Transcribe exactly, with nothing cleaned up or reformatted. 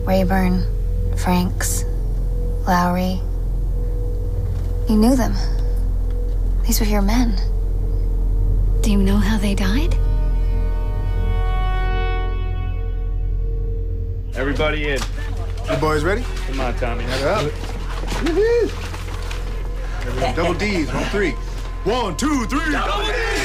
Rayburn, Franks, Lowry. You knew them. These were your men. Do you know how they died? Everybody in. You boys ready? Come on, Tommy. Up. Double D's on three. One, two, three. Double D's!